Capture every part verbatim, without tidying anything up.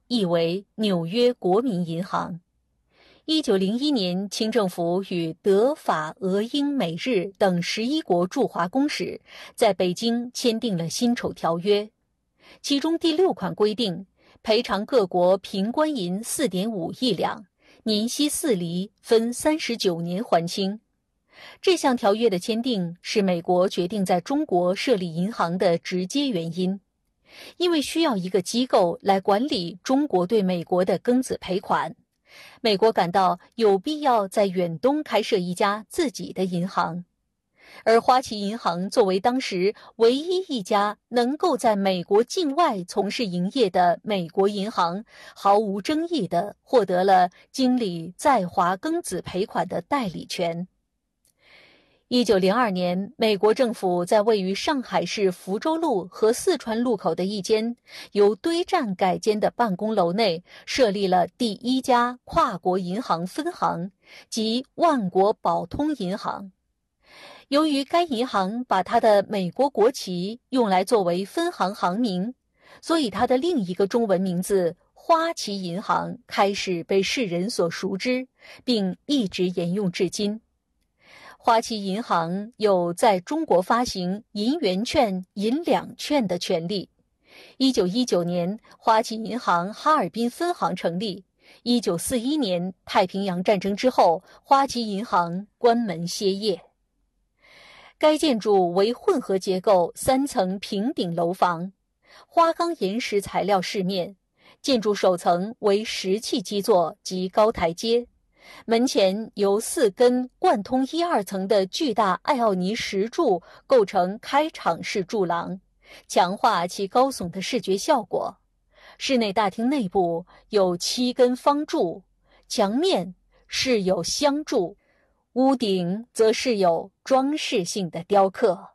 译为纽约国民银行。一九零一年，清政府与德、法、俄、英、美、日等十一国驻华公使在北京签订了辛丑条约，其中第六款规定，赔偿各国平官银 四点五亿两，年息四厘，分三十九年还清。这项条约的签订是美国决定在中国设立银行的直接原因，因为需要一个机构来管理中国对美国的庚子赔款，美国感到有必要在远东开设一家自己的银行。而花旗银行作为当时唯一一家能够在美国境外从事营业的美国银行，毫无争议地获得了经理在华庚子赔款的代理权。一九零二年，美国政府在位于上海市福州路和四川路口的一间由堆栈改建的办公楼内设立了第一家跨国银行分行，即万国宝通银行。由于该银行把它的美国国旗用来作为分行行名，所以它的另一个中文名字花旗银行开始被世人所熟知，并一直沿用至今。花旗银行有在中国发行银元券、银两券的权利。一九一九年，花旗银行哈尔滨分行成立。一九四一年，太平洋战争之后，花旗银行关门歇业。该建筑为混合结构三层平顶楼房，花岗岩石材料饰面，建筑首层为石砌基座及高台阶。门前由四根贯通一二层的巨大艾奥尼石柱构成开场式柱廊，强化其高耸的视觉效果。室内大厅内部有七根方柱，墙面饰有镶柱，屋顶则饰有装饰性的雕刻。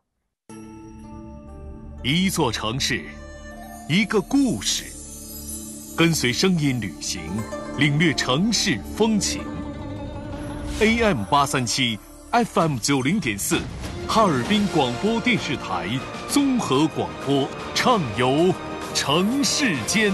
一座城市，一个故事，跟随声音旅行，领略城市风情。A M 八三七 F M 九零点四，哈尔滨广播电视台综合广播，畅游城市间。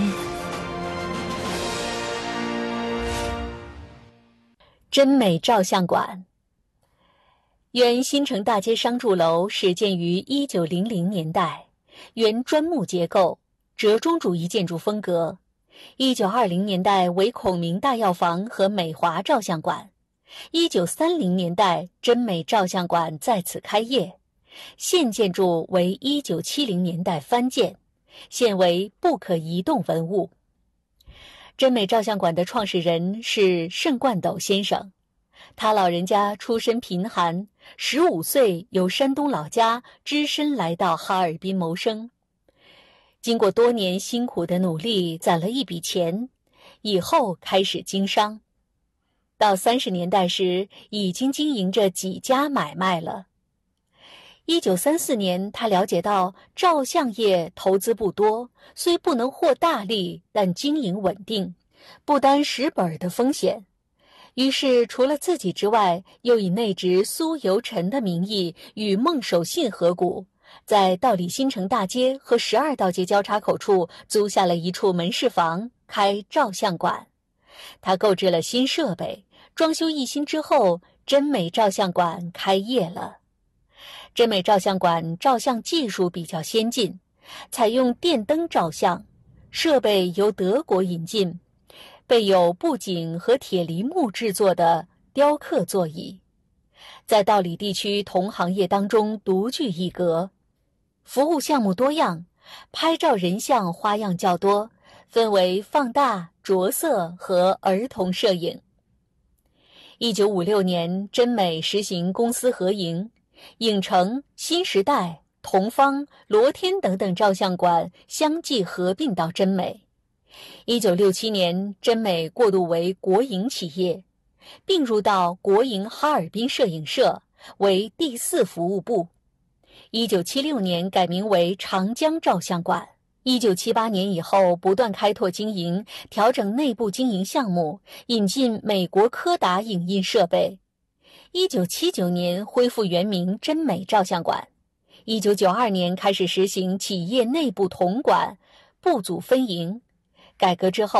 真美照相馆。原新城大街商住楼始建于一九零零年代，原砖木结构，折中主义建筑风格。一九二零年代为孔明大药房和美华照相馆。一九三零年代，真美照相馆在此开业。现建筑为一九七零年代翻建，现为不可移动文物。真美照相馆的创始人是盛冠斗先生，他老人家出身贫寒，十五岁由山东老家只身来到哈尔滨谋生。经过多年辛苦的努力，攒了一笔钱，以后开始经商。到三十年代时，已经经营着几家买卖了。一九三四年，他了解到照相业投资不多，虽不能获大利，但经营稳定，不担蚀本的风险。于是，除了自己之外，又以内侄苏由臣的名义与孟守信合股，在道里新城大街和十二道街交叉口处租下了一处门市房，开照相馆。他购置了新设备，装修一新之后，真美照相馆开业了。真美照相馆照相技术比较先进，采用电灯照相，设备由德国引进，备有布景和铁梨木制作的雕刻座椅，在道里地区同行业当中独具一格。服务项目多样，拍照人像花样较多，分为放大、着色和儿童摄影。一九五六年，真美实行公私合营，影城、新时代、同方、罗天等等照相馆相继合并到真美。一九六七年，真美过渡为国营企业，并入到国营哈尔滨摄影社，为第四服务部。一九七六年改名为长江照相馆。一九七八年以后，不断开拓经营，调整内部经营项目，引进美国柯达影印设备。一九七九年恢复原名真美照相馆。一九九二年开始实行企业内部统管，部组分营。改革之后，